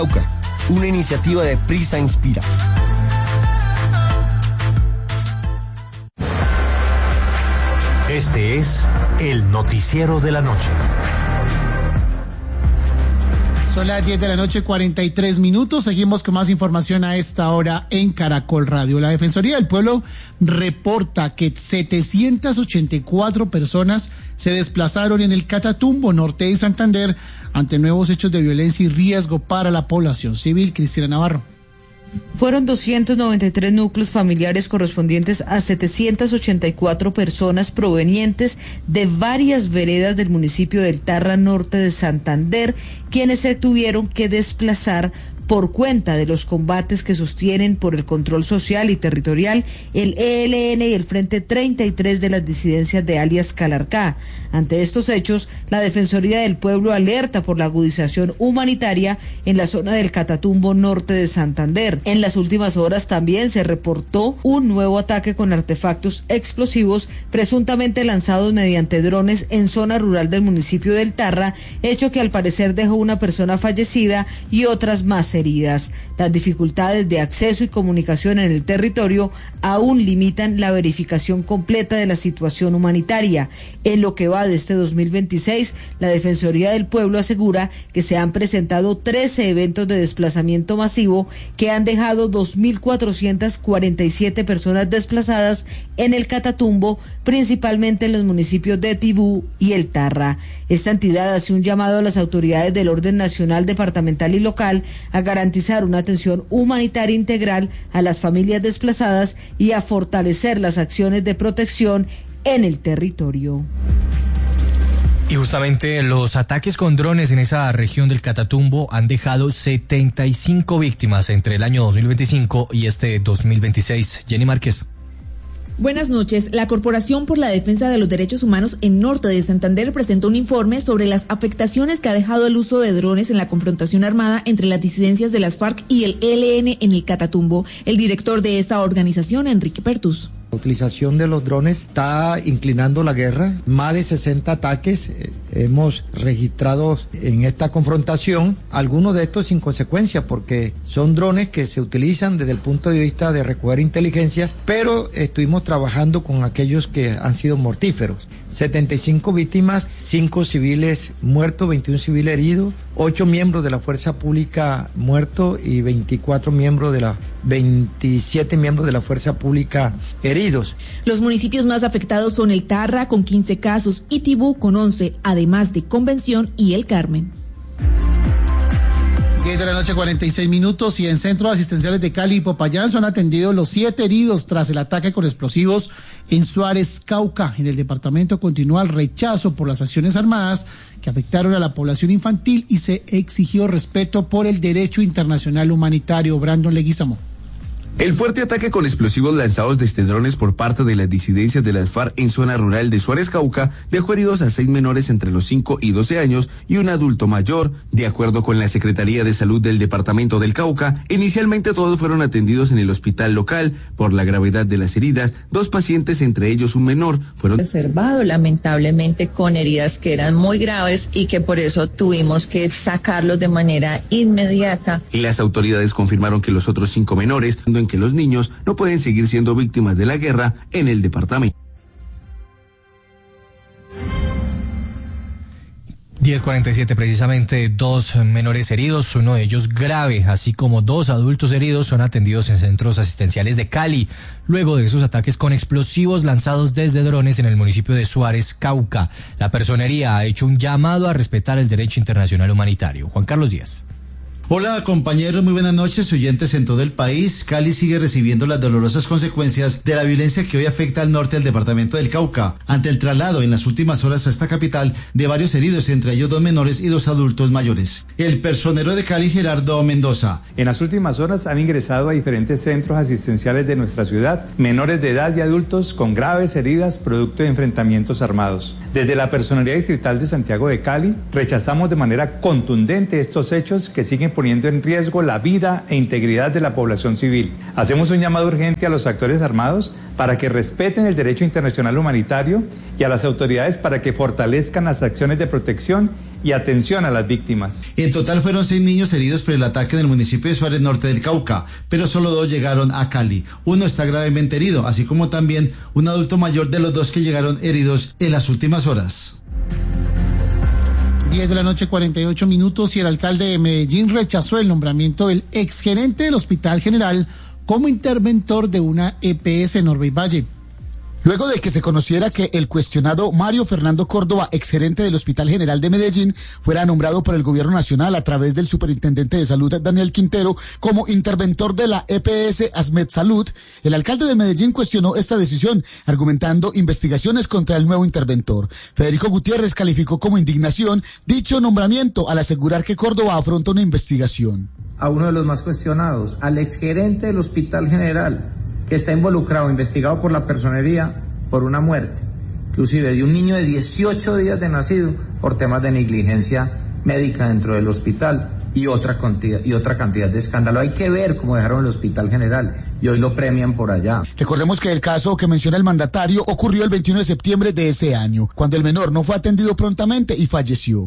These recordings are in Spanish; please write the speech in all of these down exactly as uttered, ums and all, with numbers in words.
Una iniciativa de Prisa Inspira. Este es el noticiero de la noche. Son las diez de la noche, cuarenta y tres minutos. Seguimos con más información a esta hora en Caracol Radio. La Defensoría del Pueblo reporta que setecientas ochenta y cuatro personas se desplazaron en el Catatumbo, norte de Santander, ante nuevos hechos de violencia y riesgo para la población civil. Cristina Navarro. Fueron doscientos noventa y tres núcleos familiares correspondientes a setecientas ochenta y cuatro personas provenientes de varias veredas del municipio del Tarra, norte de Santander, quienes se tuvieron que desplazar por cuenta de los combates que sostienen por el control social y territorial el E L N y el Frente treinta y tres de las disidencias de alias Calarcá. Ante estos hechos, la Defensoría del Pueblo alerta por la agudización humanitaria en la zona del Catatumbo norte de Santander. En las últimas horas también se reportó un nuevo ataque con artefactos explosivos presuntamente lanzados mediante drones en zona rural del municipio del Tarra, hecho que al parecer dejó una persona fallecida y otras más heridas. Las dificultades de acceso y comunicación en el territorio aún limitan la verificación completa de la situación humanitaria. En lo que va de este dos mil veintiséis, la Defensoría del Pueblo asegura que se han presentado trece eventos de desplazamiento masivo que han dejado dos mil cuatrocientas cuarenta y siete personas desplazadas en el Catatumbo, principalmente en los municipios de Tibú y El Tarra. Esta entidad hace un llamado a las autoridades del orden nacional, departamental y local a garantizar una atención humanitaria integral a las familias desplazadas y a fortalecer las acciones de protección en el territorio. Y justamente los ataques con drones en esa región del Catatumbo han dejado setenta y cinco víctimas entre el año dos mil veinticinco y este dos mil veintiséis. Jenny Márquez. Buenas noches. La Corporación por la Defensa de los Derechos Humanos en Norte de Santander presentó un informe sobre las afectaciones que ha dejado el uso de drones en la confrontación armada entre las disidencias de las FARC y el E L N en el Catatumbo. El director de esta organización, Enrique Pertus. La utilización de los drones está inclinando la guerra. Más de sesenta ataques eh, hemos registrado en esta confrontación. Algunos de estos sin consecuencia, porque son drones que se utilizan desde el punto de vista de recoger inteligencia, pero estuvimos trabajando con aquellos que han sido mortíferos. setenta y cinco víctimas, cinco civiles muertos, veintiún civiles heridos, ocho miembros de la fuerza pública muertos y veinticuatro miembros de la veintisiete miembros de la fuerza pública heridos. Los municipios más afectados son el Tarra con quince casos y Tibú con once, además de Convención y El Carmen. diez de la noche, cuarenta y seis minutos, y en centros asistenciales de Cali y Popayán son atendidos los siete heridos tras el ataque con explosivos en Suárez, Cauca. En el departamento continúa el rechazo por las acciones armadas que afectaron a la población infantil y se exigió respeto por el derecho internacional humanitario. Brandon Leguizamo. El fuerte ataque con explosivos lanzados desde drones por parte de las disidencias de las FARC en zona rural de Suárez, Cauca, dejó heridos a seis menores entre los cinco y doce años y un adulto mayor. De acuerdo con la Secretaría de Salud del Departamento del Cauca, inicialmente todos fueron atendidos en el hospital local. Por la gravedad de las heridas, dos pacientes, entre ellos un menor, fueron observados lamentablemente con heridas que eran muy graves y que por eso tuvimos que sacarlos de manera inmediata. Y las autoridades confirmaron que los otros cinco menores, en que los niños no pueden seguir siendo víctimas de la guerra en el departamento. diez cuarenta y siete, precisamente dos menores heridos, uno de ellos grave, así como dos adultos heridos son atendidos en centros asistenciales de Cali, luego de esos ataques con explosivos lanzados desde drones en el municipio de Suárez, Cauca. La personería ha hecho un llamado a respetar el derecho internacional humanitario. Juan Carlos Díaz. Hola compañeros, muy buenas noches, oyentes en todo el país. Cali sigue recibiendo las dolorosas consecuencias de la violencia que hoy afecta al norte del departamento del Cauca, ante el traslado en las últimas horas a esta capital de varios heridos, entre ellos dos menores y dos adultos mayores. El personero de Cali, Gerardo Mendoza. En las últimas horas han ingresado a diferentes centros asistenciales de nuestra ciudad menores de edad y adultos con graves heridas producto de enfrentamientos armados. Desde la Personería Distrital de Santiago de Cali rechazamos de manera contundente estos hechos que siguen poniendo en riesgo la vida e integridad de la población civil. Hacemos un llamado urgente a los actores armados para que respeten el derecho internacional humanitario y a las autoridades para que fortalezcan las acciones de protección y atención a las víctimas. En total fueron seis niños heridos por el ataque en el municipio de Suárez Norte del Cauca, pero solo dos llegaron a Cali. Uno está gravemente herido, así como también un adulto mayor de los dos que llegaron heridos en las últimas horas. diez de la noche, cuarenta y ocho minutos, y el alcalde de Medellín rechazó el nombramiento del exgerente del Hospital General como interventor de una E P S en Orbey Valle. Luego de que se conociera que el cuestionado Mario Fernando Córdoba, exgerente del Hospital General de Medellín, fuera nombrado por el Gobierno Nacional a través del Superintendente de Salud, Daniel Quintero, como interventor de la E P S Asmed Salud, el alcalde de Medellín cuestionó esta decisión, argumentando investigaciones contra el nuevo interventor. Federico Gutiérrez calificó como indignación dicho nombramiento al asegurar que Córdoba afronta una investigación. A uno de los más cuestionados, al exgerente del Hospital General, que está involucrado, investigado por la personería, por una muerte, inclusive de un niño de dieciocho días de nacido, por temas de negligencia médica dentro del hospital y otra cantidad, y otra cantidad de escándalo. Hay que ver cómo dejaron el Hospital General y hoy lo premian por allá. Recordemos que el caso que menciona el mandatario ocurrió el veintiuno de septiembre de ese año, cuando el menor no fue atendido prontamente y falleció.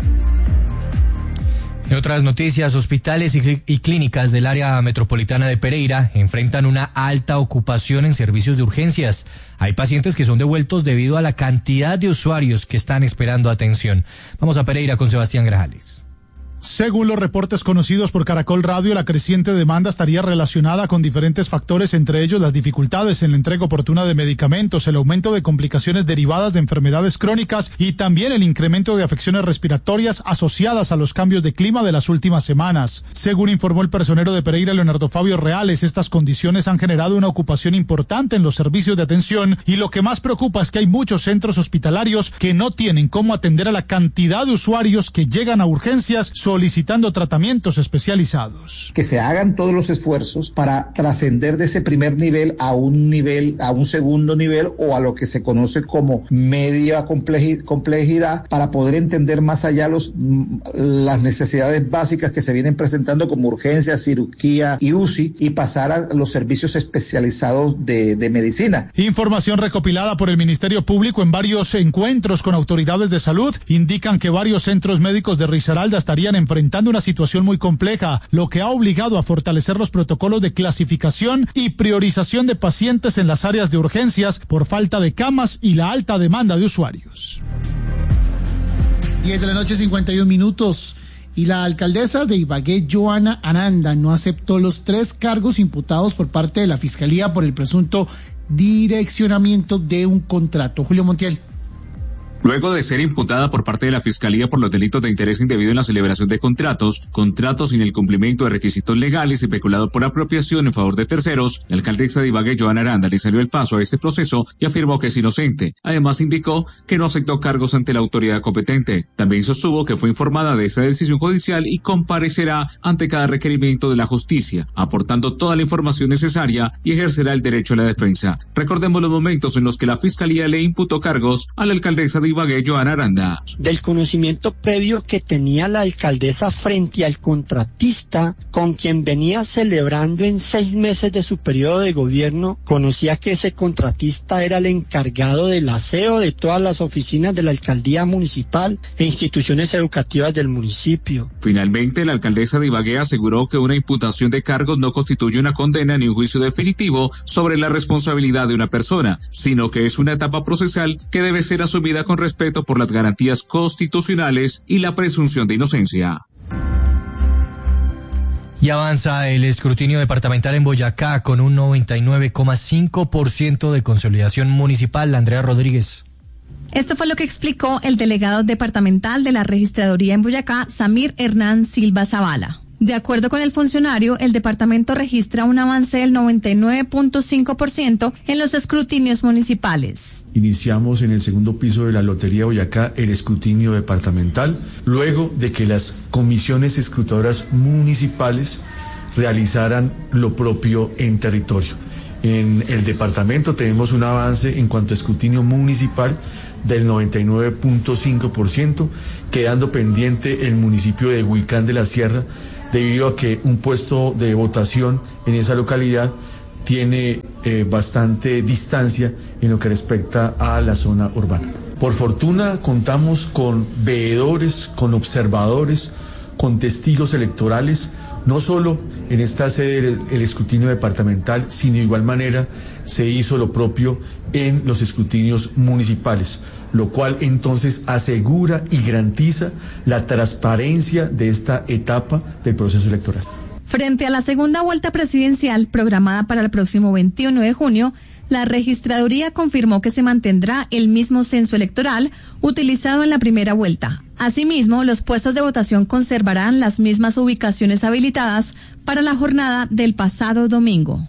En otras noticias, hospitales y, cl- y clínicas del área metropolitana de Pereira enfrentan una alta ocupación en servicios de urgencias. Hay pacientes que son devueltos debido a la cantidad de usuarios que están esperando atención. Vamos a Pereira con Sebastián Grajales. Según los reportes conocidos por Caracol Radio, la creciente demanda estaría relacionada con diferentes factores, entre ellos las dificultades en la entrega oportuna de medicamentos, el aumento de complicaciones derivadas de enfermedades crónicas y también el incremento de afecciones respiratorias asociadas a los cambios de clima de las últimas semanas. Según informó el personero de Pereira, Leonardo Fabio Reales, estas condiciones han generado una ocupación importante en los servicios de atención y lo que más preocupa es que hay muchos centros hospitalarios que no tienen cómo atender a la cantidad de usuarios que llegan a urgencias solicitando tratamientos especializados. Que se hagan todos los esfuerzos para trascender de ese primer nivel a un nivel, a un segundo nivel o a lo que se conoce como media complejidad, para poder entender más allá los, las necesidades básicas que se vienen presentando como urgencia, cirugía y U C I, y pasar a los servicios especializados de, de medicina. Información recopilada por el Ministerio Público en varios encuentros con autoridades de salud indican que varios centros médicos de Risaralda estarían enfrentando una situación muy compleja, lo que ha obligado a fortalecer los protocolos de clasificación y priorización de pacientes en las áreas de urgencias por falta de camas y la alta demanda de usuarios. diez de la noche, cincuenta y un minutos. Y la alcaldesa de Ibagué, Joana Aranda, no aceptó los tres cargos imputados por parte de la Fiscalía por el presunto direccionamiento de un contrato. Julio Montiel. Luego de ser imputada por parte de la Fiscalía por los delitos de interés indebido en la celebración de contratos, contratos sin el cumplimiento de requisitos legales y peculado por apropiación en favor de terceros, la alcaldesa de Ibagué, Joana Aranda, le salió el paso a este proceso y afirmó que es inocente. Además, indicó que no aceptó cargos ante la autoridad competente. También sostuvo que fue informada de esa decisión judicial y comparecerá ante cada requerimiento de la justicia, aportando toda la información necesaria y ejercerá el derecho a la defensa. Recordemos los momentos en los que la Fiscalía le imputó cargos a la alcaldesa de Ibagué, Joana Aranda. Del conocimiento previo que tenía la alcaldesa frente al contratista con quien venía celebrando en seis meses de su periodo de gobierno, conocía que ese contratista era el encargado del aseo de todas las oficinas de la alcaldía municipal e instituciones educativas del municipio. Finalmente, la alcaldesa de Ibagué aseguró que una imputación de cargos no constituye una condena ni un juicio definitivo sobre la responsabilidad de una persona, sino que es una etapa procesal que debe ser asumida con respeto por las garantías constitucionales y la presunción de inocencia. Y avanza el escrutinio departamental en Boyacá con un noventa y nueve coma cinco por ciento de consolidación municipal. Andrea Rodríguez. Esto fue lo que explicó el delegado departamental de la registraduría en Boyacá, Samir Hernán Silva Zavala. De acuerdo con el funcionario, el departamento registra un avance del noventa y nueve punto cinco por ciento en los escrutinios municipales. Iniciamos en el segundo piso de la Lotería Boyacá el escrutinio departamental, luego de que las comisiones escrutadoras municipales realizaran lo propio en territorio. En el departamento tenemos un avance en cuanto a escrutinio municipal del noventa y nueve punto cinco por ciento, quedando pendiente el municipio de Huicán de la Sierra, debido a que un puesto de votación en esa localidad tiene eh, bastante distancia en lo que respecta a la zona urbana. Por fortuna contamos con veedores, con observadores, con testigos electorales, no solo en esta sede del el escrutinio departamental, sino de igual manera se hizo lo propio en los escrutinios municipales, lo cual entonces asegura y garantiza la transparencia de esta etapa del proceso electoral. Frente a la segunda vuelta presidencial programada para el próximo veintiuno de junio, la registraduría confirmó que se mantendrá el mismo censo electoral utilizado en la primera vuelta. Asimismo, los puestos de votación conservarán las mismas ubicaciones habilitadas para la jornada del pasado domingo.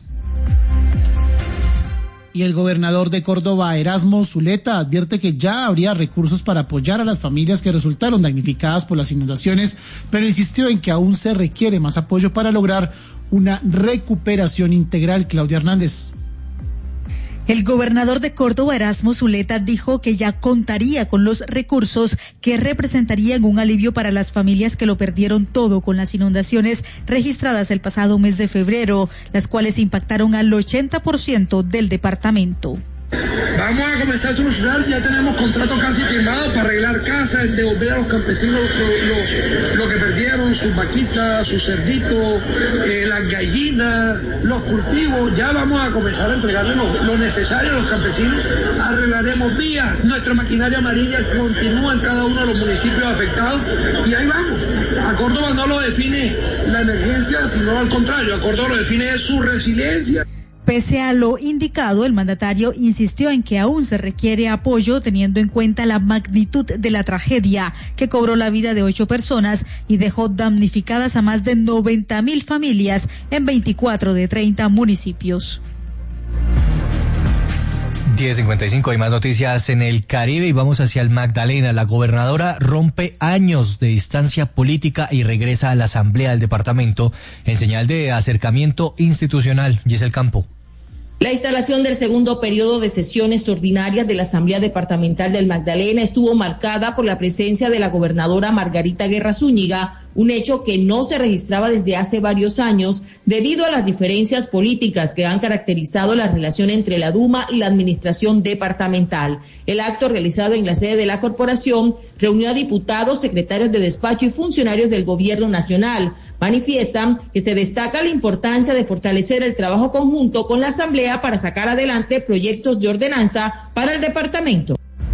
Y el gobernador de Córdoba, Erasmo Zuleta, advierte que ya habría recursos para apoyar a las familias que resultaron damnificadas por las inundaciones, pero insistió en que aún se requiere más apoyo para lograr una recuperación integral. Claudia Hernández. El gobernador de Córdoba, Erasmo Zuleta, dijo que ya contaría con los recursos que representarían un alivio para las familias que lo perdieron todo con las inundaciones registradas el pasado mes de febrero, las cuales impactaron al ochenta por ciento del departamento. Vamos a comenzar a solucionar, ya tenemos contrato casi firmado para arreglar casas, devolver a los campesinos lo, los, lo que perdieron, sus vaquitas, sus cerditos, eh, las gallinas, los cultivos. Ya vamos a comenzar a entregarle lo, lo necesario a los campesinos. Arreglaremos vías, nuestra maquinaria amarilla continúa en cada uno de los municipios afectados y ahí vamos. A Córdoba no lo define la emergencia, sino al contrario, a Córdoba lo define su resiliencia. Pese a lo indicado, el mandatario insistió en que aún se requiere apoyo teniendo en cuenta la magnitud de la tragedia que cobró la vida de ocho personas y dejó damnificadas a más de noventa mil familias en veinticuatro de treinta municipios. diez cincuenta y cinco, hay más noticias en el Caribe y vamos hacia el Magdalena. La gobernadora rompe años de distancia política y regresa a la asamblea del departamento en señal de acercamiento institucional. Giselle Campo. La instalación del segundo periodo de sesiones ordinarias de la Asamblea Departamental del Magdalena estuvo marcada por la presencia de la gobernadora Margarita Guerra Zúñiga, un hecho que no se registraba desde hace varios años debido a las diferencias políticas que han caracterizado la relación entre la Duma y la administración departamental. El acto realizado en la sede de la corporación reunió a diputados, secretarios de despacho y funcionarios del gobierno nacional. Manifiestan que se destaca la importancia de fortalecer el trabajo conjunto con la Asamblea para sacar adelante proyectos de ordenanza para el departamento.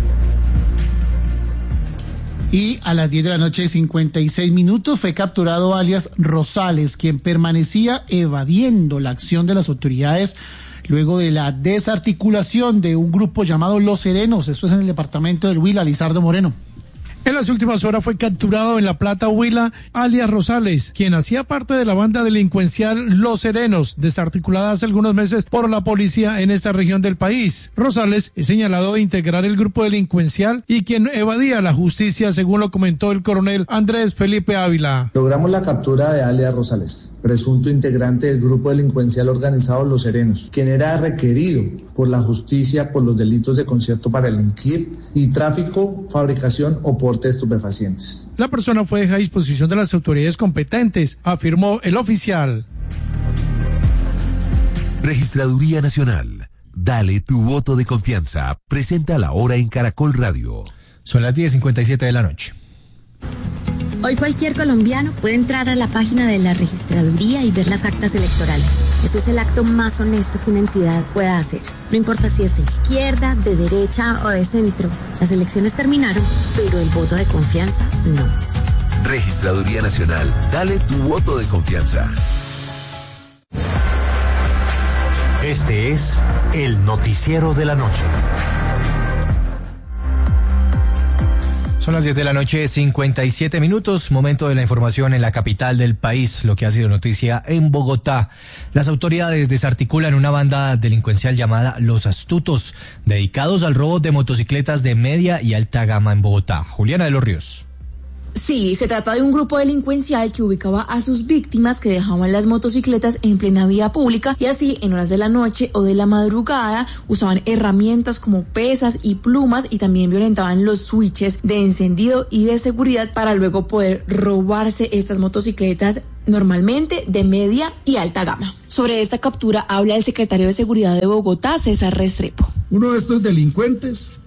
Y a las diez de la noche, cincuenta y seis minutos, fue capturado alias Rosales, quien permanecía evadiendo la acción de las autoridades luego de la desarticulación de un grupo llamado Los Serenos. Esto es en el departamento del Huila. Lizardo Moreno. En las últimas horas fue capturado en La Plata, Huila, alias Rosales, quien hacía parte de la banda delincuencial Los Serenos, desarticulada hace algunos meses por la policía en esta región del país. Rosales es señalado de integrar el grupo delincuencial y quien evadía la justicia, según lo comentó el coronel Andrés Felipe Ávila. Logramos la captura de alias Rosales, presunto integrante del grupo delincuencial organizado Los Serenos, quien era requerido por la justicia por los delitos de concierto para delinquir y tráfico, fabricación o porte de estupefacientes. La persona fue dejada a disposición de las autoridades competentes, afirmó el oficial. Registraduría Nacional. Dale tu voto de confianza. Presenta la hora en Caracol Radio. Son las diez cincuenta y siete de la noche. Hoy cualquier colombiano puede entrar a la página de la registraduría y ver las actas electorales. Eso es el acto más honesto que una entidad pueda hacer. No importa si es de izquierda, de derecha o de centro. Las elecciones terminaron, pero el voto de confianza no. Registraduría Nacional. Dale tu voto de confianza. Este es el noticiero de la noche. Son las diez de la noche, cincuenta y siete minutos, momento de la información en la capital del país, lo que ha sido noticia en Bogotá. Las autoridades desarticulan una banda delincuencial llamada Los Astutos, dedicados al robo de motocicletas de media y alta gama en Bogotá. Juliana de los Ríos. Sí, se trata de un grupo delincuencial que ubicaba a sus víctimas que dejaban las motocicletas en plena vía pública y así en horas de la noche o de la madrugada usaban herramientas como pesas y plumas y también violentaban los switches de encendido y de seguridad para luego poder robarse estas motocicletas normalmente de media y alta gama. Sobre esta captura habla el secretario de Seguridad de Bogotá, César Restrepo. Uno de estos delincuentes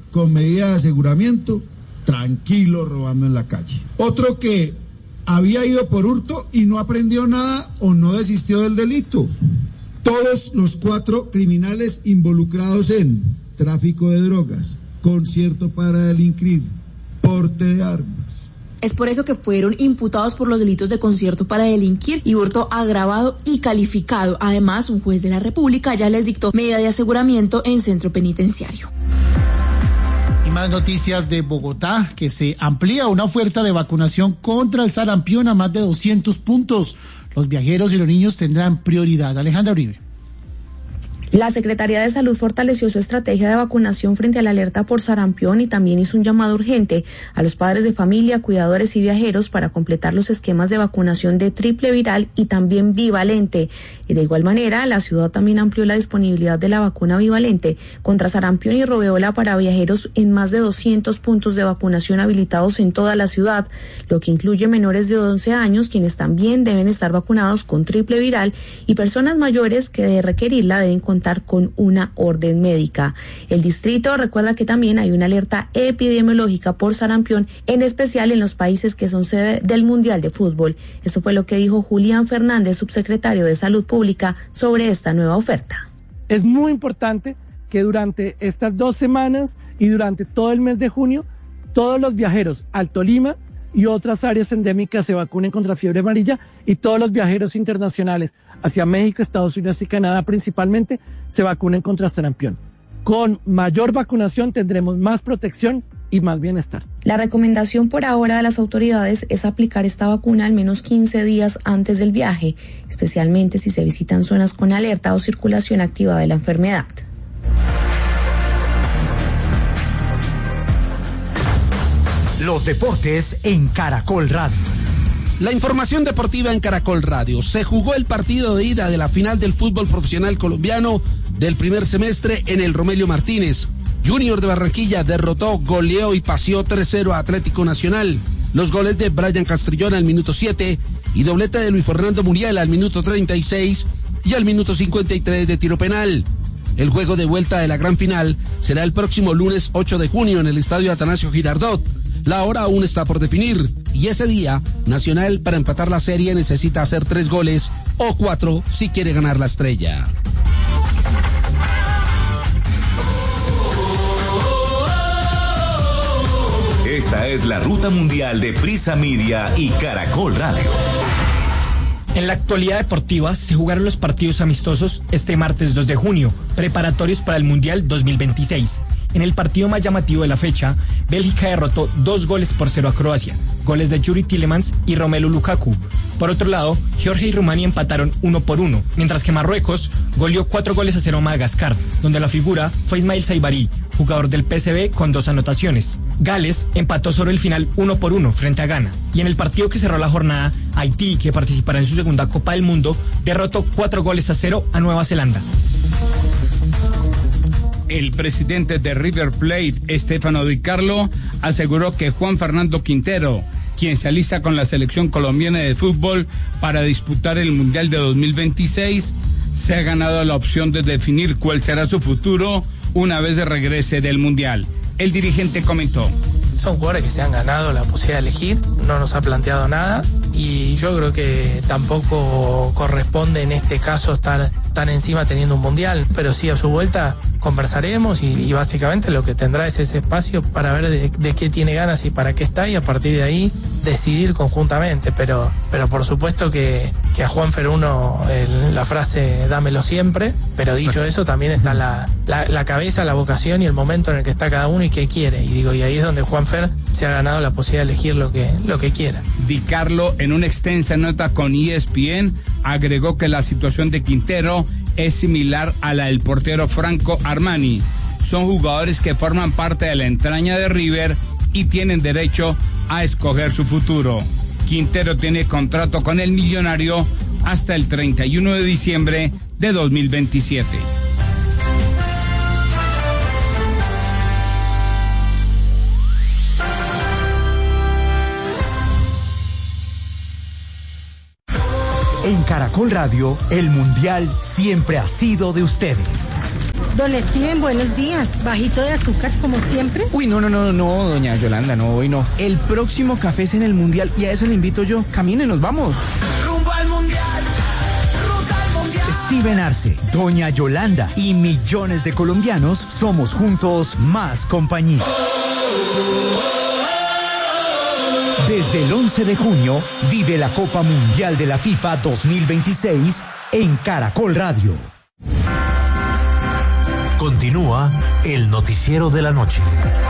con medida de aseguramiento, tranquilo robando en la calle. Otro que había ido por hurto y no aprendió nada o no desistió del delito. Todos los cuatro criminales involucrados en tráfico de drogas, concierto para delinquir, porte de armas. Es por eso que fueron imputados por los delitos de concierto para delinquir y hurto agravado y calificado. Además, un juez de la República ya les dictó medida de aseguramiento en centro penitenciario. Y más noticias de Bogotá, que se amplía una oferta de vacunación contra el sarampión a más de doscientos puntos. Los viajeros y los niños tendrán prioridad. Alejandra Uribe. La Secretaría de Salud fortaleció su estrategia de vacunación frente a la alerta por sarampión y también hizo un llamado urgente a los padres de familia, cuidadores y viajeros para completar los esquemas de vacunación de triple viral y también bivalente. Y de igual manera, la ciudad también amplió la disponibilidad de la vacuna bivalente contra sarampión y rubeola para viajeros en más de doscientos puntos de vacunación habilitados en toda la ciudad, lo que incluye menores de once años, quienes también deben estar vacunados con triple viral, y personas mayores que de requerirla deben contar con una orden médica. El distrito recuerda que también hay una alerta epidemiológica por sarampión, en especial en los países que son sede del Mundial de Fútbol. Eso fue lo que dijo Julián Fernández, subsecretario de Salud Pública, sobre esta nueva oferta. Es muy importante que durante estas dos semanas y durante todo el mes de junio, todos los viajeros al Tolima y otras áreas endémicas se vacunen contra fiebre amarilla, y todos los viajeros internacionales hacia México, Estados Unidos y Canadá principalmente se vacunen contra sarampión. Con mayor vacunación tendremos más protección y más bienestar. La recomendación por ahora de las autoridades es aplicar esta vacuna al menos quince días antes del viaje, especialmente si se visitan zonas con alerta o circulación activa de la enfermedad. Los deportes en Caracol Radio. La información deportiva en Caracol Radio. Se jugó el partido de ida de la final del fútbol profesional colombiano del primer semestre en el Romelio Martínez. Junior de Barranquilla derrotó, goleó y paseó tres cero a Atlético Nacional. Los goles de Brian Castrillón al minuto siete y doblete de Luis Fernando Muriel al minuto treinta y seis y al minuto cincuenta y tres de tiro penal. El juego de vuelta de la gran final será el próximo lunes ocho de junio en el estadio Atanasio Girardot. La hora aún está por definir y ese día Nacional, para empatar la serie, necesita hacer tres goles o cuatro si quiere ganar la estrella. Esta es la ruta mundial de Prisa Media y Caracol Radio. En la actualidad deportiva se jugaron los partidos amistosos este martes dos de junio, preparatorios para el Mundial dos mil veintiséis. En el partido más llamativo de la fecha, Bélgica derrotó dos goles por cero a Croacia, goles de Yuri Tillemans y Romelu Lukaku. Por otro lado, Georgia y Rumania empataron uno por uno, mientras que Marruecos goleó cuatro goles a cero a Madagascar, donde la figura fue Ismail Saibari, jugador del P S V con dos anotaciones. Gales empató sobre el final uno por uno frente a Ghana. Y en el partido que cerró la jornada, Haití, que participará en su segunda Copa del Mundo, derrotó cuatro goles a cero a Nueva Zelanda. El presidente de River Plate, Stefano Di Carlo, aseguró que Juan Fernando Quintero, quien se alista con la selección colombiana de fútbol para disputar el Mundial de dos mil veintiséis, se ha ganado la opción de definir cuál será su futuro una vez regrese del Mundial. El dirigente comentó: son jugadores que se han ganado la posibilidad de elegir, no nos ha planteado nada y yo creo que tampoco corresponde en este caso estar tan encima teniendo un Mundial, pero sí a su vuelta conversaremos y, y básicamente lo que tendrá es ese espacio para ver de, de qué tiene ganas y para qué está, y a partir de ahí decidir conjuntamente, pero pero por supuesto que, que a Juanfer uno el, la frase dámelo siempre, pero dicho eso también está la, la, la cabeza, la vocación y el momento en el que está cada uno y qué quiere, y digo, y ahí es donde Juanfer se ha ganado la posibilidad de elegir lo que, lo que quiera. Di Carlo, en una extensa nota con E S P N, agregó que la situación de Quintero es similar a la del portero Franco Armani. Son jugadores que forman parte de la entraña de River y tienen derecho a escoger su futuro. Quintero tiene contrato con el Millonario hasta el treinta y uno de diciembre de dos mil veintisiete. En Caracol Radio, el Mundial siempre ha sido de ustedes. Don Steven, buenos días. ¿Bajito de azúcar como siempre? Uy, no, no, no, no, doña Yolanda, no, hoy no. El próximo café es en el Mundial y a eso le invito yo. Camine, nos vamos. Rumbo al Mundial. Ruta al Mundial. Steven Arce, doña Yolanda y millones de colombianos somos juntos más compañía. Desde el once de junio, vive la Copa Mundial de la FIFA dos mil veintiséis en Caracol Radio. Continúa el noticiero de la noche.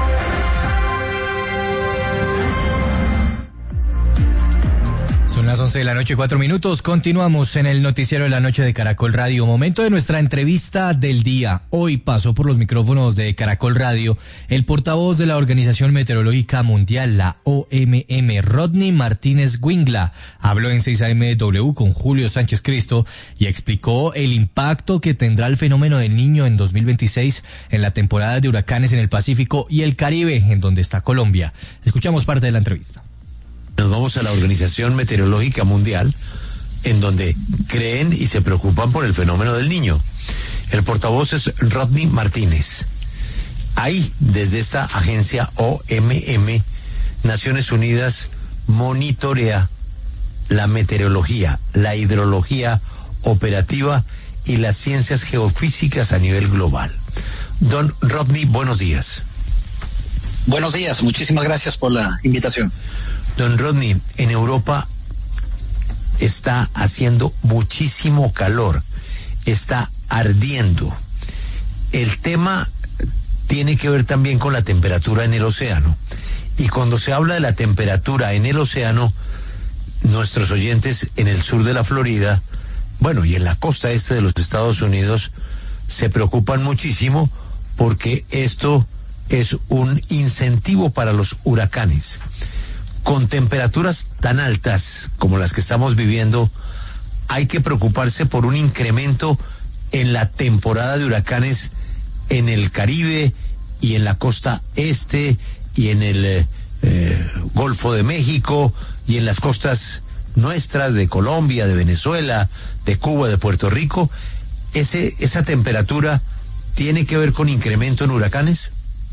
Son las once de la noche, cuatro minutos. Continuamos en el noticiero de la noche de Caracol Radio. Momento de nuestra entrevista del día. Hoy pasó por los micrófonos de Caracol Radio el portavoz de la Organización Meteorológica Mundial, la O M M, Rodney Martínez Wingla. Habló en seis A M W con Julio Sánchez Cristo y explicó el impacto que tendrá el fenómeno del Niño en dos mil veintiséis en la temporada de huracanes en el Pacífico y el Caribe, en donde está Colombia. Escuchamos parte de la entrevista. Nos vamos a la Organización Meteorológica Mundial, en donde creen y se preocupan por el fenómeno del Niño. El portavoz es Rodney Martínez. Ahí, desde esta agencia O M M, Naciones Unidas monitorea la meteorología, la hidrología operativa y las ciencias geofísicas a nivel global. Don Rodney, buenos días. Buenos días, muchísimas gracias por la invitación. Don Rodney, en Europa está haciendo muchísimo calor, está ardiendo. El tema tiene que ver también con la temperatura en el océano. Y cuando se habla de la temperatura en el océano, nuestros oyentes en el sur de la Florida, bueno, y en la costa este de los Estados Unidos, se preocupan muchísimo porque esto es un incentivo para los huracanes. Con temperaturas tan altas como las que estamos viviendo, hay que preocuparse por un incremento en la temporada de huracanes en el Caribe y en la costa este y en el eh, Golfo de México y en las costas nuestras de Colombia, de Venezuela, de Cuba, de Puerto Rico. Ese, esa temperatura tiene que ver con incremento en huracanes.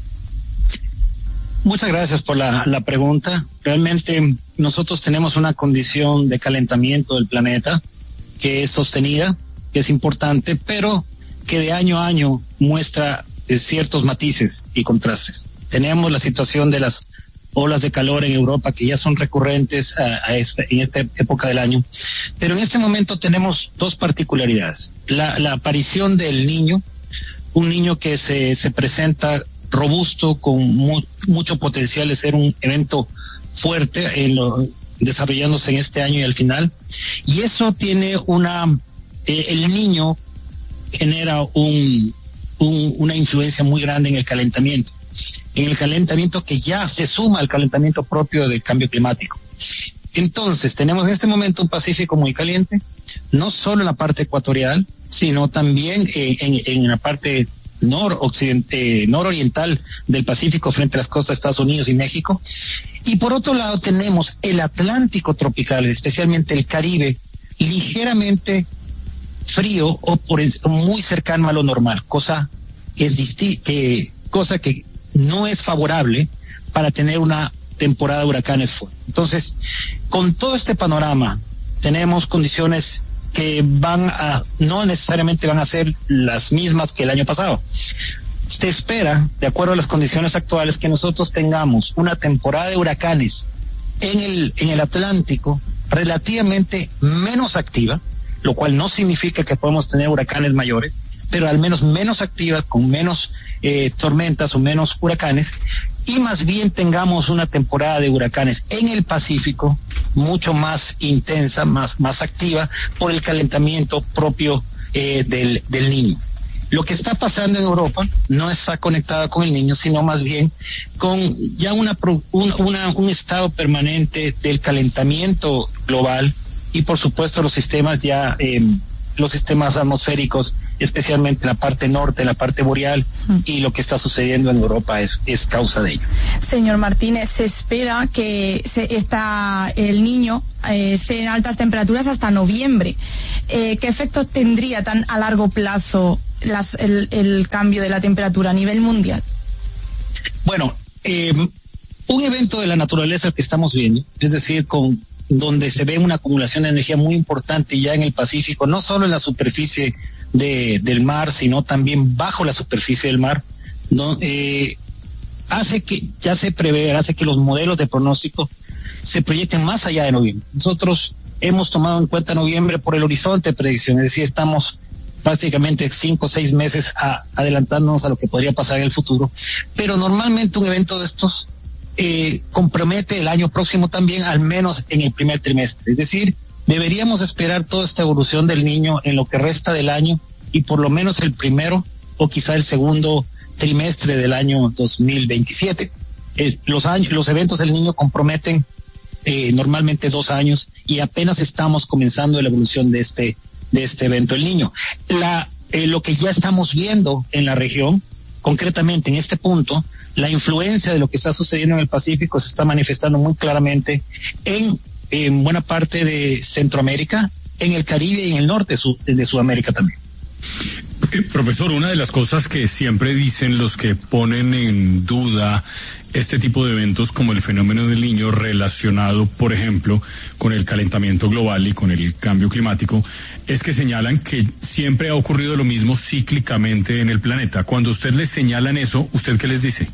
Muchas gracias por la, la pregunta. Realmente nosotros tenemos una condición de calentamiento del planeta que es sostenida, que es importante, pero que de año a año muestra eh, ciertos matices y contrastes. Tenemos la situación de las olas de calor en Europa que ya son recurrentes a, a este, en esta época del año, pero en este momento tenemos dos particularidades. La, la aparición del Niño, un niño que se, se presenta robusto, con mu mucho potencial de ser un evento fuerte en lo, desarrollándose en este año y al final, y eso tiene una eh, el Niño genera un, un una influencia muy grande en el calentamiento, en el calentamiento que ya se suma al calentamiento propio del cambio climático. Entonces tenemos en este momento un Pacífico muy caliente, no solo en la parte ecuatorial, sino también eh, en, en la parte noroccidente, eh, nororiental del Pacífico frente a las costas de Estados Unidos y México. Y por otro lado tenemos el Atlántico tropical, especialmente el Caribe, ligeramente frío o por el, muy cercano a lo normal, cosa que es disti que cosa que no es favorable para tener una temporada de huracanes fuerte. Entonces, con todo este panorama, tenemos condiciones que van a, no necesariamente van a ser las mismas que el año pasado. Se espera, de acuerdo a las condiciones actuales, que nosotros tengamos una temporada de huracanes en el, en el Atlántico relativamente menos activa, lo cual no significa que podemos tener huracanes mayores, pero al menos menos activa, con menos eh, tormentas o menos huracanes, y más bien tengamos una temporada de huracanes en el Pacífico mucho más intensa, más, más activa por el calentamiento propio eh, del, del Niño. Lo que está pasando en Europa no está conectado con el Niño, sino más bien con ya una, una, una un estado permanente del calentamiento global y por supuesto los sistemas ya, eh, los sistemas atmosféricos especialmente en la parte norte, en la parte boreal, mm. y lo que está sucediendo en Europa es, es causa de ello. Señor Martínez, se espera que se está, el niño eh, esté en altas temperaturas hasta noviembre. Eh, ¿Qué efectos tendría tan a largo plazo las, el, el cambio de la temperatura a nivel mundial? Bueno, eh, un evento de la naturaleza que estamos viendo, es decir, con donde se ve una acumulación de energía muy importante ya en el Pacífico, no solo en la superficie de, del mar, sino también bajo la superficie del mar, ¿no? Eh, hace que, ya se prevé, hace que los modelos de pronóstico se proyecten más allá de noviembre. Nosotros hemos tomado en cuenta noviembre por el horizonte de predicción, es decir, estamos prácticamente cinco o seis meses a, adelantándonos a lo que podría pasar en el futuro, pero normalmente un evento de estos eh, compromete el año próximo también, al menos en el primer trimestre, es decir, deberíamos esperar toda esta evolución del niño en lo que resta del año y por lo menos el primero o quizá el segundo trimestre del año dos mil veintisiete. Eh, los años, los eventos del niño comprometen eh, normalmente dos años y apenas estamos comenzando la evolución de este de este evento del niño. La eh, lo que ya estamos viendo en la región, concretamente en este punto, la influencia de lo que está sucediendo en el Pacífico se está manifestando muy claramente en, en buena parte de Centroamérica, en el Caribe y en el norte de, de Sudamérica también. Eh, profesor, una de las cosas que siempre dicen los que ponen en duda este tipo de eventos como el fenómeno del niño relacionado, por ejemplo, con el calentamiento global y con el cambio climático, es que señalan que siempre ha ocurrido lo mismo cíclicamente en el planeta. Cuando usted les señalan eso, ¿usted qué les dice?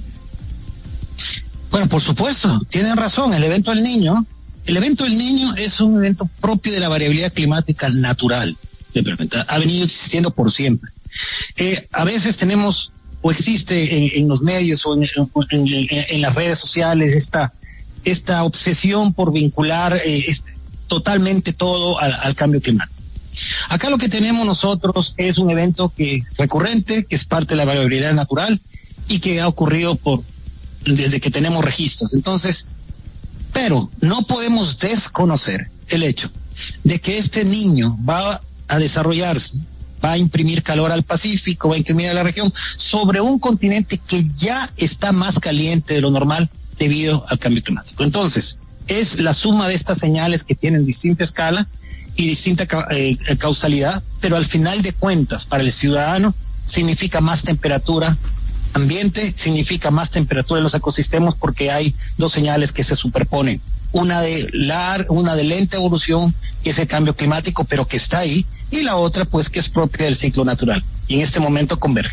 Bueno, por supuesto, tienen razón. El evento del niño, el evento del niño es un evento propio de la variabilidad climática natural del planeta. Ha venido existiendo por siempre. Eh, a veces tenemos o existe en, en los medios o en, en, en, en las redes sociales esta esta obsesión por vincular eh, este, totalmente todo al, al cambio climático. Acá lo que tenemos nosotros es un evento que recurrente, que es parte de la variabilidad natural y que ha ocurrido por desde que tenemos registros. Entonces, pero no podemos desconocer el hecho de que este niño va a desarrollarse, va a imprimir calor al Pacífico, va a imprimir a la región, sobre un continente que ya está más caliente de lo normal debido al cambio climático. Entonces, es la suma de estas señales que tienen distinta escala y distinta eh, causalidad, pero al final de cuentas, para el ciudadano, significa más temperatura ambiente, significa más temperatura en los ecosistemas, porque hay dos señales que se superponen. Una de lar, una de lenta evolución, que es el cambio climático, pero que está ahí, y la otra, pues, que es propia del ciclo natural. Y en este momento converge.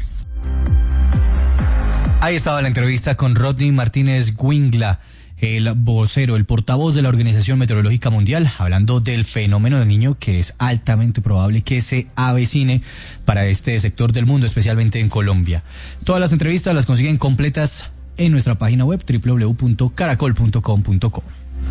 Ahí estaba la entrevista con Rodney Martínez Guingla, el vocero, el portavoz de la Organización Meteorológica Mundial, hablando del fenómeno del niño, que es altamente probable que se avecine para este sector del mundo, especialmente en Colombia. Todas las entrevistas las consiguen completas en nuestra página web doble u doble u doble u punto caracol punto com punto co.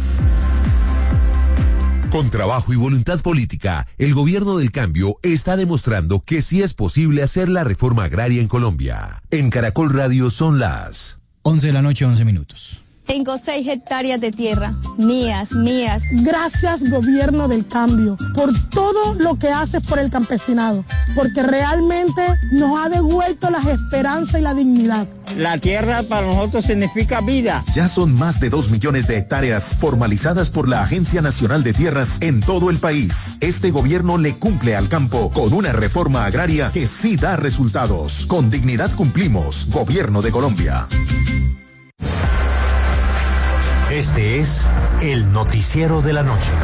Con trabajo y voluntad política, el gobierno del cambio está demostrando que sí es posible hacer la reforma agraria en Colombia. En Caracol Radio son las once de la noche, once minutos. Tengo seis hectáreas de tierra, mías, mías. Gracias, gobierno del cambio, por todo lo que haces por el campesinado, porque realmente nos ha devuelto las esperanzas y la dignidad. La tierra para nosotros significa vida. Ya son más de dos millones de hectáreas formalizadas por la Agencia Nacional de Tierras en todo el país. Este gobierno le cumple al campo con una reforma agraria que sí da resultados. Con dignidad cumplimos, Gobierno de Colombia. Este es el noticiero de la noche.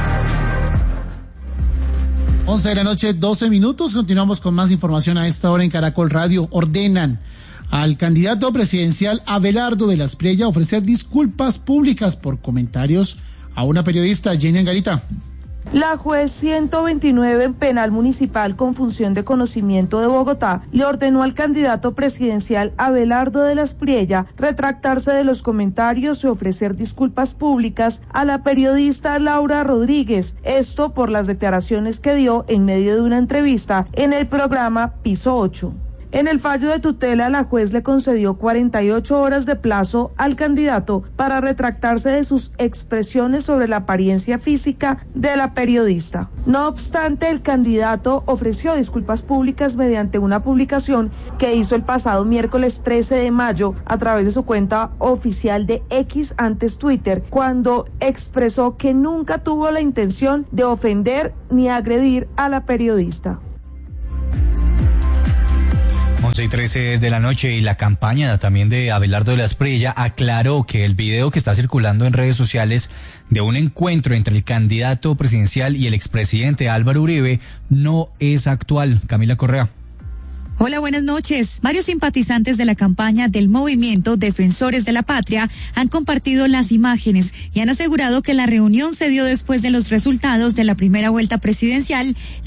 once de la noche, doce minutos. Continuamos con más información a esta hora en Caracol Radio. Ordenan al candidato presidencial Abelardo de la Espriella ofrecer disculpas públicas por comentarios a una periodista, Jenny Angarita. La juez ciento veintinueve en Penal Municipal con función de conocimiento de Bogotá le ordenó al candidato presidencial Abelardo de la Espriella retractarse de los comentarios y ofrecer disculpas públicas a la periodista Laura Rodríguez, esto por las declaraciones que dio en medio de una entrevista en el programa Piso ocho. En el fallo de tutela, la juez le concedió cuarenta y ocho horas de plazo al candidato para retractarse de sus expresiones sobre la apariencia física de la periodista. No obstante, el candidato ofreció disculpas públicas mediante una publicación que hizo el pasado miércoles trece de mayo a través de su cuenta oficial de X, antes Twitter, cuando expresó que nunca tuvo la intención de ofender ni agredir a la periodista. once y trece de la noche, y la campaña también de Abelardo de la Espriella aclaró que el video que está circulando en redes sociales de un encuentro entre el candidato presidencial y el expresidente Álvaro Uribe no es actual. Camila Correa. Hola, buenas noches. Varios simpatizantes de la campaña del movimiento Defensores de la Patria han compartido las imágenes y han asegurado que la reunión se dio después de los resultados de la primera vuelta presidencial.